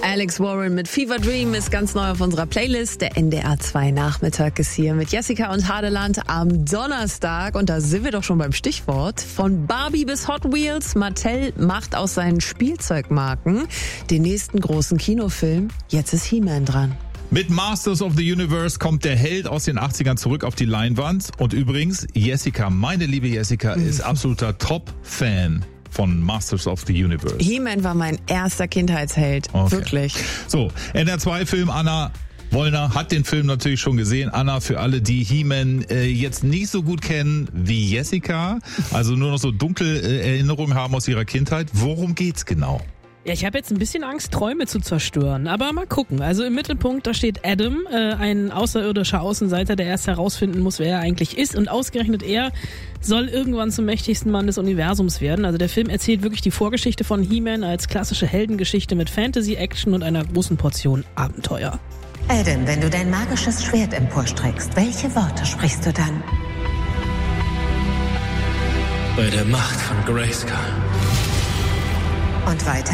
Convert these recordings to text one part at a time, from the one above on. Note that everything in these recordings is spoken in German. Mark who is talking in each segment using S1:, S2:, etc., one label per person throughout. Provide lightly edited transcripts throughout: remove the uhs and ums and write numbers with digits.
S1: Alex Warren mit Fever Dream ist ganz neu auf unserer Playlist. Der NDR 2 Nachmittag ist hier mit Jessica und Hadeland am Donnerstag. Und da sind wir doch schon beim Stichwort. Von Barbie bis Hot Wheels, Mattel macht aus seinen Spielzeugmarken den nächsten großen Kinofilm. Jetzt ist He-Man dran.
S2: Mit Masters of the Universe kommt der Held aus den 80ern zurück auf die Leinwand. Und übrigens, Jessica, meine liebe Jessica, ist absoluter Top-Fan von Masters of the Universe.
S1: He-Man war mein erster Kindheitsheld. Okay. Wirklich.
S2: So, NDR 2 Film Anna Wollner hat den Film natürlich schon gesehen. Anna, für alle, die He-Man jetzt nicht so gut kennen wie Jessica, also nur noch so dunkle Erinnerungen haben aus ihrer Kindheit, worum geht's genau?
S3: Ja, ich habe jetzt ein bisschen Angst, Träume zu zerstören, aber mal gucken. Also im Mittelpunkt, da steht Adam, ein außerirdischer Außenseiter, der erst herausfinden muss, wer er eigentlich ist. Und ausgerechnet er soll irgendwann zum mächtigsten Mann des Universums werden. Also der Film erzählt wirklich die Vorgeschichte von He-Man als klassische Heldengeschichte mit Fantasy, Action und einer großen Portion Abenteuer.
S4: Adam, wenn du dein magisches Schwert emporstreckst, welche Worte sprichst du dann?
S5: Bei der Macht von Grayskull.
S4: Und weiter?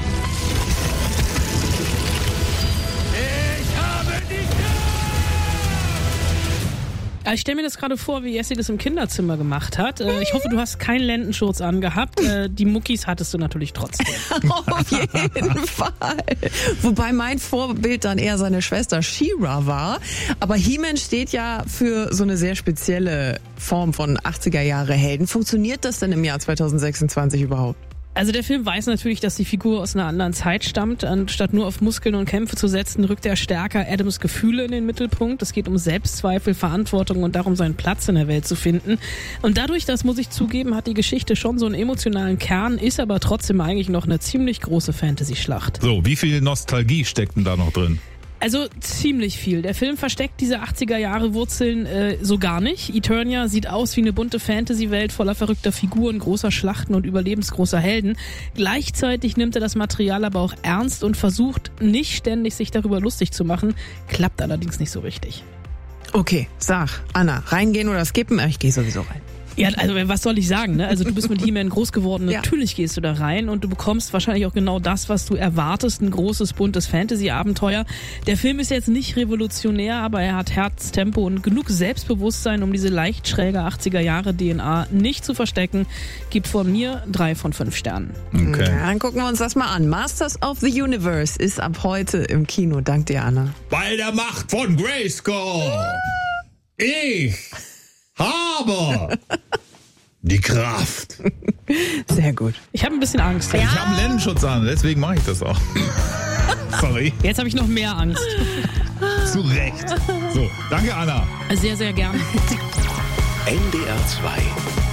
S3: Ich stelle mir das gerade vor, wie Jessie das im Kinderzimmer gemacht hat. Ich hoffe, du hast keinen Lendenschurz angehabt. Die Muckis hattest du natürlich trotzdem.
S1: Auf jeden Fall. Wobei mein Vorbild dann eher seine Schwester She-Ra war. Aber He-Man steht ja für so eine sehr spezielle Form von 80er-Jahre-Helden. Funktioniert das denn im Jahr 2026 überhaupt?
S3: Also der Film weiß natürlich, dass die Figur aus einer anderen Zeit stammt. Anstatt nur auf Muskeln und Kämpfe zu setzen, rückt er stärker Adams Gefühle in den Mittelpunkt. Es geht um Selbstzweifel, Verantwortung und darum, seinen Platz in der Welt zu finden. Und dadurch, das muss ich zugeben, hat die Geschichte schon so einen emotionalen Kern, ist aber trotzdem eigentlich noch eine ziemlich große Fantasy-Schlacht.
S2: So, wie viel Nostalgie steckt denn da noch drin?
S3: Also ziemlich viel. Der Film versteckt diese 80er-Jahre-Wurzeln so gar nicht. Eternia sieht aus wie eine bunte Fantasy-Welt voller verrückter Figuren, großer Schlachten und überlebensgroßer Helden. Gleichzeitig nimmt er das Material aber auch ernst und versucht nicht ständig sich darüber lustig zu machen. Klappt allerdings nicht so richtig.
S1: Okay, sag, Anna, reingehen oder skippen? Ich gehe sowieso rein.
S3: Ja, also was soll ich sagen, ne? Also du bist mit He-Man groß geworden, natürlich gehst du da rein und du bekommst wahrscheinlich auch genau das, was du erwartest, ein großes, buntes Fantasy-Abenteuer. Der Film ist jetzt nicht revolutionär, aber er hat Herz, Tempo und genug Selbstbewusstsein, um diese leicht schräge 80er-Jahre-DNA nicht zu verstecken. Gibt von mir 3 von 5 Sternen.
S2: Okay.
S1: Ja, dann gucken wir uns das mal an. Masters of the Universe ist ab heute im Kino. Dank dir, Anna.
S2: Bei der Macht von Grayskull. Ich habe die Kraft.
S1: Sehr gut.
S3: Ich habe ein bisschen Angst.
S2: Ich habe einen Lendenschutz an, deswegen mache ich das auch. Sorry.
S3: Jetzt habe ich noch mehr Angst.
S2: Zu Recht. So, danke Anna.
S3: Sehr, sehr gern.
S5: NDR 2